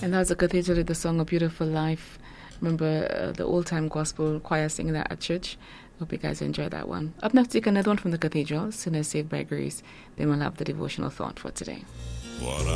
And that was the Cathedral with the song A Beautiful Life. Remember the old-time gospel choir singing that at church. Hope you guys enjoyed that one. Up next, take another one from the Cathedral, Sinners Saved by Grace. Then we'll have the devotional thought for today.